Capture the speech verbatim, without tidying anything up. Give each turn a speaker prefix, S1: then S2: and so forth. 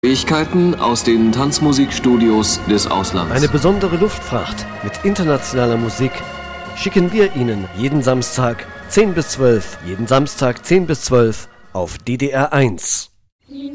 S1: Fähigkeiten aus den Tanzmusikstudios des Auslands.
S2: Eine besondere Luftfracht mit internationaler Musik schicken wir Ihnen jeden Samstag zehn bis zwölf, jeden Samstag zehn bis zwölf auf D D R eins.